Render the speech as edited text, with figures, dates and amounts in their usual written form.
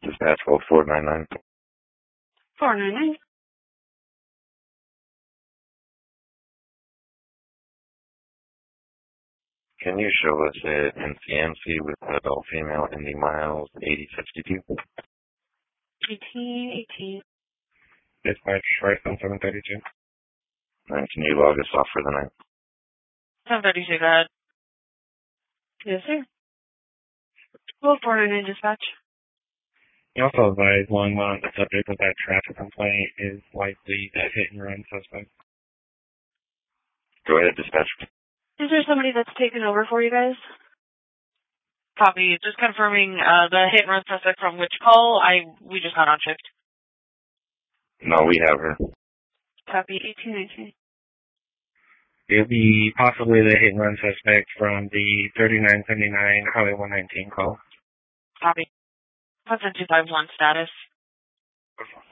Dispatch call 499. 499. Can you show us an NCMC with an adult female in the miles 8062? 1818. Dispatch right on 732. And can you log us off for the night? 732, go ahead. Yes, sir. Well, 499 dispatch. You also advise Longmont the subject of that traffic complaint is likely that hit and run suspect. Go ahead, dispatch. Is there somebody that's taken over for you guys? Copy. Just confirming the hit and run suspect from which call. We just got on shift. No, we have her. Copy. 1819. It'll be possibly the hit and run suspect from the 3979 Highway 119 call. Copy. Hudson 251 status.